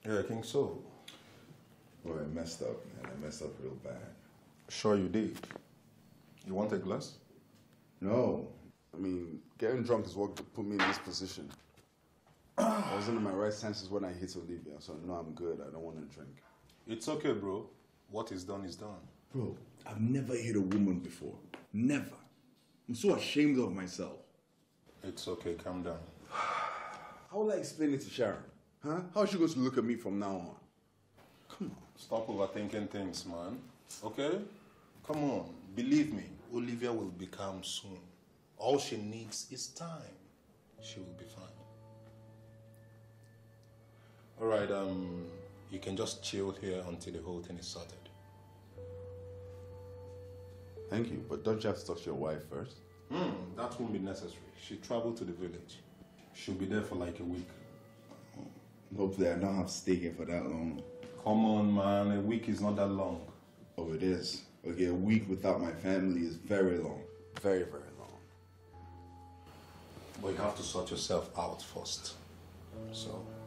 Yeah, I think so. Boy, I messed up, man. I messed up real bad. Sure you did. You want a glass? No. I mean, getting drunk is what put me in this position. I wasn't in my right senses when I hit Olivia, so no, I'm good. I don't want to drink. It's okay, bro. What is done is done. Bro, I've never hit a woman before. Never. I'm so ashamed of myself. It's okay, calm down. How will I explain it to Sharon? Huh? How is she going to look at me from now on? Come on. Stop overthinking things, man. Okay? Come on. Believe me, Olivia will be calm soon. All she needs is time. She will be fine. All right, you can just chill here until the whole thing is sorted. Thank you, but don't you have to talk to your wife first? That won't be necessary. She traveled to the village. She'll be there for like a week. Hopefully I don't have to stay here for that long. Come on, man. A week is not that long. Oh, it is. Okay, a week without my family is very long. Very, very long. But you have to sort yourself out first. So...